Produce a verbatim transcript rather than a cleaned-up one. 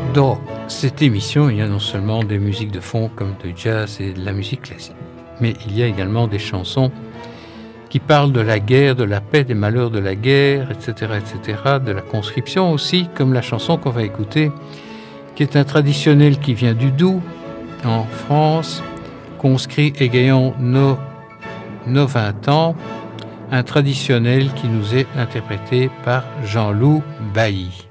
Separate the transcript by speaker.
Speaker 1: Dans cette émission, il y a non seulement des musiques de fond comme de jazz et de la musique classique, mais il y a également des chansons qui parlent de la guerre, de la paix, des malheurs de la guerre, et cetera, et cetera, de la conscription aussi, comme la chanson qu'on va écouter, qui est un traditionnel qui vient du Doubs, en France, conscrit égayant nos, nos vingt ans, un traditionnel qui nous est interprété par Jean-Loup Bailly.